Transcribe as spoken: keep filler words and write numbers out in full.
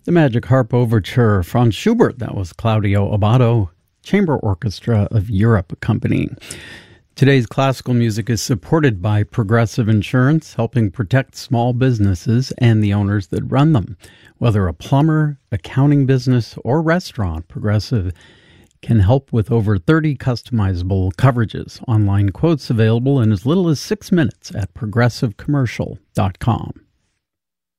The Magic Harp Overture, Franz Schubert. That was Claudio Abbado, Chamber Orchestra of Europe Company. Today's classical music is supported by Progressive Insurance, helping protect small businesses and the owners that run them. Whether a plumber, accounting business, or restaurant, Progressive can help with over thirty customizable coverages. Online quotes available in as little as six minutes at progressive commercial dot com.